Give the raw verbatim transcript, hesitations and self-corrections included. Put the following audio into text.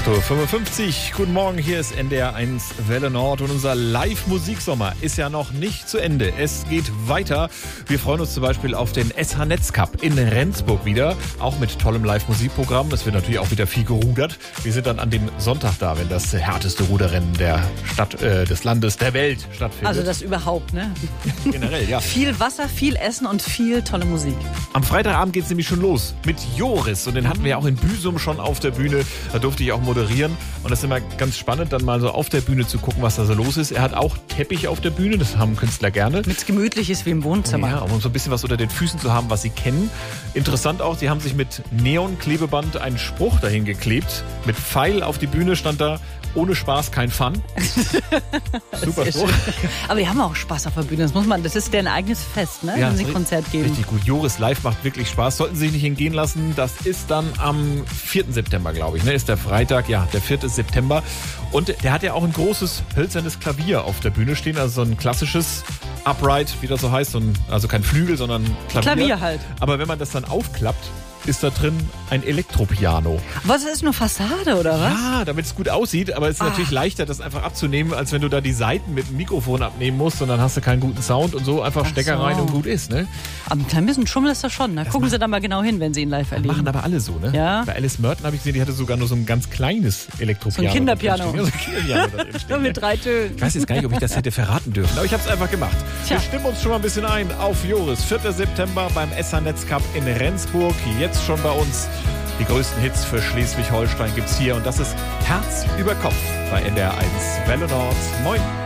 acht Uhr fünfundfünfzig. Guten Morgen, hier ist N D R eins Welle Nord und unser Live-Musiksommer ist ja noch nicht zu Ende. Es geht weiter. Wir freuen uns zum Beispiel auf den S H-Netz Cup in Rendsburg wieder, auch mit tollem Live-Musikprogramm. Es wird natürlich auch wieder viel gerudert. Wir sind dann an dem Sonntag da, wenn das härteste Ruderrennen der Stadt, äh, des Landes, der Welt stattfindet. Also das überhaupt, ne? Generell, ja. Viel Wasser, viel Essen und viel tolle Musik. Am Freitagabend geht es nämlich schon los mit Joris und den hatten wir ja auch in Büsum schon auf der Bühne. Da durfte ich auch moderieren und das ist immer ganz spannend, dann mal so auf der Bühne zu gucken, was da so los ist. Er hat auch Teppich auf der Bühne, das haben Künstler gerne. Mit gemütlich ist wie im Wohnzimmer. Ja, um so ein bisschen was unter den Füßen zu haben, was sie kennen. Interessant auch, sie haben sich mit Neon-Klebeband einen Spruch dahin geklebt. Mit Pfeil auf die Bühne stand da: ohne Spaß kein Fun. Super Spruch. Aber die haben auch Spaß auf der Bühne. Das muss man, das ist deren eigenes Fest, ne? Ja, Wenn sie ein Konzert geben. Richtig gut. Joris live macht wirklich Spaß. Sollten Sie sich nicht entgehen lassen. Das ist dann am vierten September, glaube ich. Ne? Ist der Freitag, ja, der vierte September. Und der hat ja auch ein großes hölzernes Klavier auf der Bühne stehen. Also so ein klassisches Upright, wie das so heißt. So ein, also kein Flügel, sondern Klavier. Klavier halt. Aber wenn man das dann aufklappt, ist da drin ein Elektropiano. Was, ist nur Fassade oder was? Ja, damit es gut aussieht, aber es ist Ah. natürlich leichter, das einfach abzunehmen, als wenn du da die Seiten mit dem Mikrofon abnehmen musst und dann hast du keinen guten Sound und so einfach Ach Stecker so. rein und gut ist, ne? Aber ein klein bisschen Schummel ist das schon. Da gucken Sie dann mal genau hin, wenn Sie ihn live erleben. Machen aber alle so, ne? Ja. Bei Alice Merton habe ich gesehen, die hatte sogar nur so ein ganz kleines Elektropiano. So ein Kinderpiano. Ja, so ein Kinderpiano da drin stehen, Nur ne? mit drei Tönen. Ich weiß jetzt gar nicht, ob ich das hätte verraten dürfen, aber ich habe es einfach gemacht. Tja. Wir stimmen uns schon mal ein bisschen ein auf Joris. vierter September beim S H-Netz Cup in Rendsburg. Jetzt schon bei uns. Die größten Hits für Schleswig-Holstein gibt's hier und das ist Herz über Kopf bei N D R eins Welle Nord. Moin.